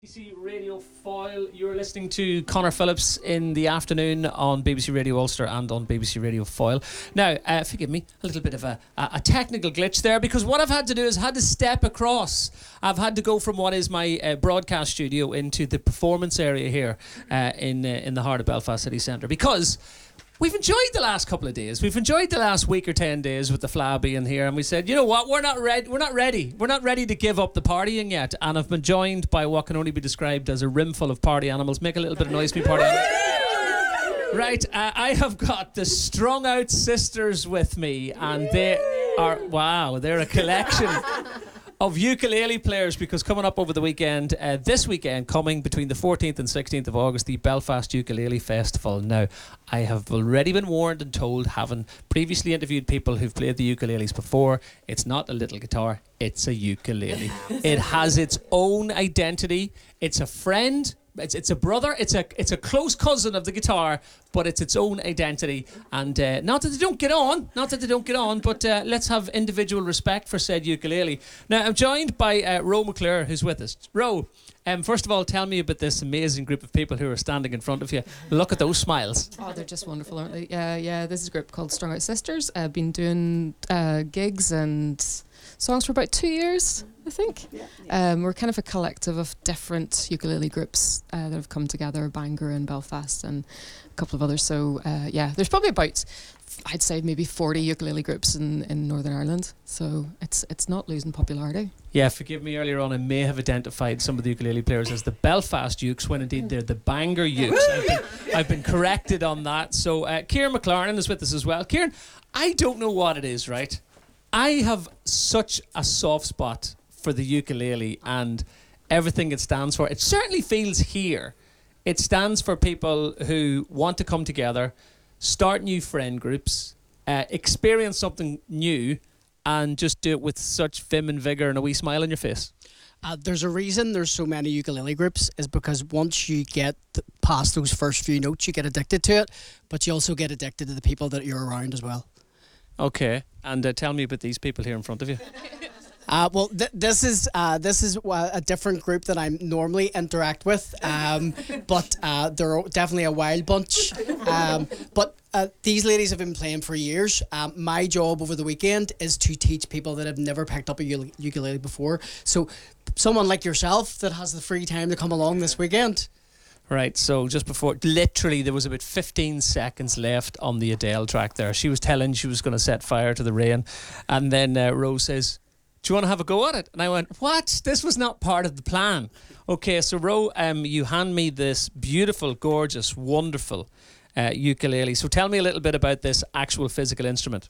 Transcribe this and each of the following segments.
BBC Radio Foyle. You're listening to Connor Phillips in the afternoon on BBC Radio Ulster and on BBC Radio Foyle. Now, forgive me, a little bit of a technical glitch there, because what I've had to do is had to step across. I've had to go from what is my broadcast studio into the performance area here in the heart of Belfast City Centre, because we've enjoyed the last couple of days. We've enjoyed the last week or 10 days with the Fla being here, and we said, you know what, we're not ready. We're not ready to give up the partying yet. And I've been joined by what can only be described as a room full of party animals. Make a little bit of noise, me party animals. Right, I have got the Strung Out Sisters with me, and they are, wow, they're a collection of ukulele players, because coming up over the weekend, this weekend, coming between the 14th and 16th of August, the Belfast Ukulele Festival. Now, I have already been warned and told, having previously interviewed people who've played the ukuleles before, it's not a little guitar, it's a ukulele. It has its own identity. It's a friend. It's a brother. It's a close cousin of the guitar, but it's its own identity. And not that they don't get on, but let's have individual respect for said ukulele. Now, I'm joined by Ro McClure, who's with us. Ro, first of all, tell me about this amazing group of people who are standing in front of you. Look at those smiles. Oh, they're just wonderful, aren't they? Yeah. This is a group called Strung Out Sisters. I've been doing gigs and songs for about 2 years, I think. We're kind of a collective of different ukulele groups that have come together, Bangor and Belfast and a couple of others. So there's probably about, I'd say, maybe 40 ukulele groups in Northern Ireland. So it's not losing popularity. Yeah, forgive me, earlier on I may have identified some of the ukulele players as the Belfast Ukes, when indeed they're the Bangor Ukes. I've been corrected on that. So Kieran McLaren is with us as well. Kieran, I don't know what it is, right? I have such a soft spot for the ukulele and everything it stands for. It certainly feels here. It stands for people who want to come together, start new friend groups, experience something new, and just do it with such vim and vigour and a wee smile on your face. There's a reason there's so many ukulele groups, is because once you get past those first few notes, you get addicted to it, but you also get addicted to the people that you're around as well. Okay, and tell me about these people here in front of you. This is a different group that I normally interact with, but they're definitely a wild bunch. But these ladies have been playing for years. My job over the weekend is to teach people that have never picked up a ukulele before. So someone like yourself that has the free time to come along this weekend. Right, so just before, literally there was about 15 seconds left on the Adele track there. She was telling she was going to set fire to the rain, and then Rose says, do you want to have a go at it? And I went, what? This was not part of the plan. Okay, so Ro, you hand me this beautiful, gorgeous, wonderful ukulele. So tell me a little bit about this actual physical instrument.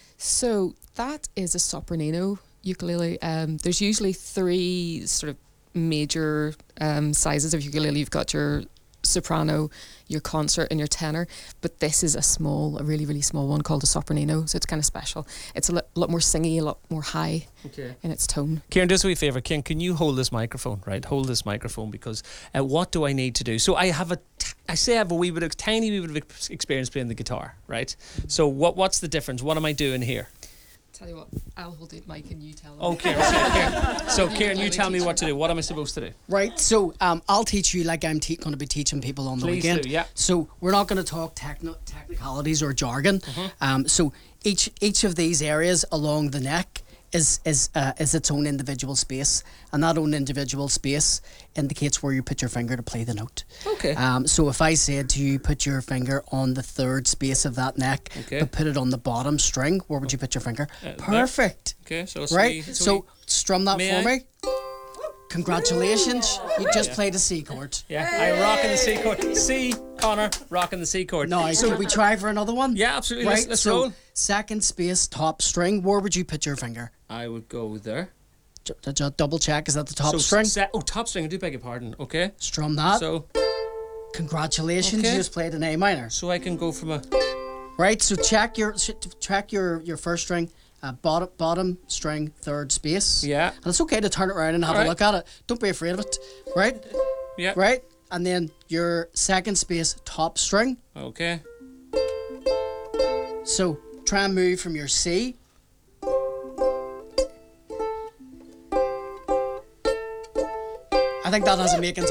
So that is a sopranino ukulele. There's usually three sort of major sizes of ukulele. You've got your soprano, your concert, and your tenor, but this is a really, really small one called a sopranino, so it's kind of special. It's a lot more singy, a lot more high in its tone. Kieran, do us a favour. Kieran, can you hold this microphone, right? Hold this microphone, because what do I need to do? So I have a tiny wee bit of experience playing the guitar, right? So what's the difference? What am I doing here? Tell you what, I'll hold the mic and you tell them. Oh, Kieran. So Kieran, you tell me what to do. What am I supposed to do? Right, so I'll teach you like I'm going to be teaching people on the weekend. Please do, yeah. So we're not going to talk technicalities or jargon. So each of these areas along the neck is its own individual space, and that own individual space indicates where you put your finger to play the note. Okay. So if I said to you, put your finger on the third space of that neck, but put it on the bottom string, where would you put your finger? Perfect. Okay, so right. So strum that for me. Congratulations, you just played a C chord. Yeah, I rock in the C chord. C, Connor, rock in the C chord. No, so we try for another one? Yeah, absolutely. Right, let's roll. Second space, top string, where would you put your finger? I would go there. Double check, is that the top string? Top string, I do beg your pardon, okay. Strum that. So, congratulations, you just played an A minor. So I can go from a... Right, so check your first string. Bottom string, third space. Yeah. And it's okay to turn it around and have a look at it. Don't be afraid of it. Right? Yeah. Right? And then your second space, top string. Okay. So try and move from your C. I think that has a making